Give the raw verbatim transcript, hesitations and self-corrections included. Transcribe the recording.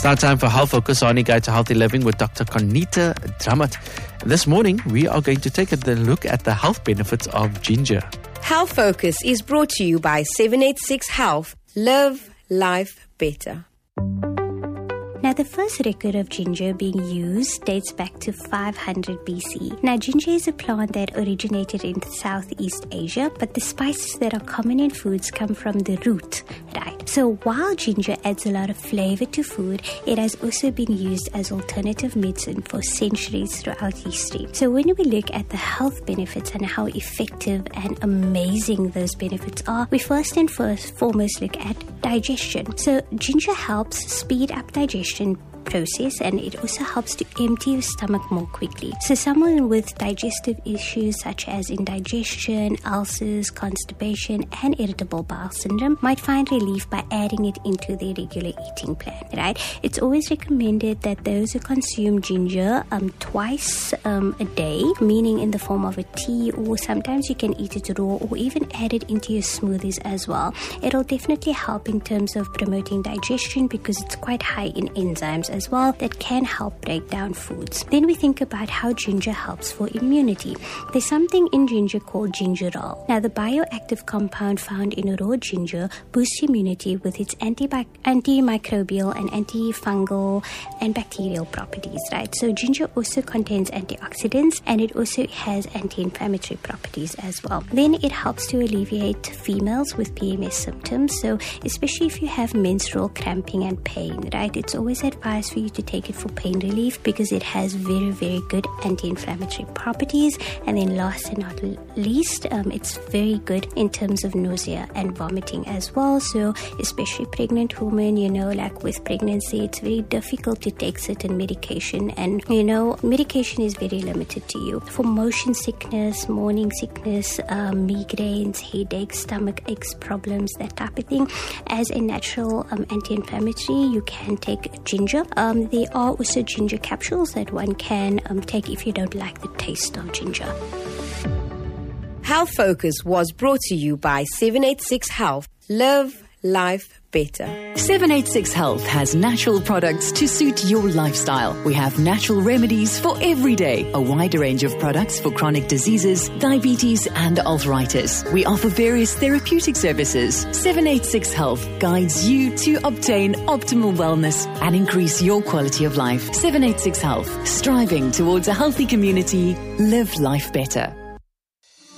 now time for Health Focus, our guide to healthy living with Doctor Conita Dramat. This morning, we are going to take a look at the health benefits of ginger. Health Focus is brought to you by seven eighty-six Health. Live life better. Now, the first record of ginger being used dates back to five hundred B C. Now, ginger is a plant that originated in Southeast Asia, but the spices that are common in foods come from the root, right? So while ginger adds a lot of flavor to food, it has also been used as alternative medicine for centuries throughout history. So when we look at the health benefits and how effective and amazing those benefits are, we first and first foremost look at digestion. So ginger helps speed up digestion process, and it also helps to empty your stomach more quickly. So someone with digestive issues such as indigestion, ulcers, constipation, and irritable bowel syndrome might find relief by adding it into their regular eating plan, right? It's always recommended that those who consume ginger um, twice um, a day, meaning in the form of a tea, or sometimes you can eat it raw or even add it into your smoothies as well. It'll definitely help in terms of promoting digestion because it's quite high in enzymes as well that can help break down foods. Then we think about how ginger helps for immunity. There's something in ginger called gingerol. Now, the bioactive compound found in raw ginger boosts immunity with its antibi- antimicrobial and antifungal and bacterial properties, right? So ginger also contains antioxidants, and it also has anti-inflammatory properties as well. Then it helps to alleviate females with P M S symptoms. So especially if you have menstrual cramping and pain, right? It's always advised for you to take it for pain relief because it has very, very good anti-inflammatory properties. And then last and not least, um, it's very good in terms of nausea and vomiting as well. So especially pregnant women, you know, like with pregnancy, it's very difficult to take certain medication, and, you know, medication is very limited to you. For motion sickness, morning sickness, um, migraines, headaches, stomach aches, problems, that type of thing, as a natural um, anti-inflammatory, you can take ginger. Um, there are also ginger capsules that one can um, take if you don't like the taste of ginger. Health Focus was brought to you by seven eighty-six Health. Live life better. seven eighty-six Health has natural products to suit your lifestyle. We have natural remedies for every day, a wider range of products for chronic diseases, diabetes, and arthritis. We offer various therapeutic services. seven eighty-six Health guides you to obtain optimal wellness and increase your quality of life. seven eighty-six Health, striving towards a healthy community. Live life better.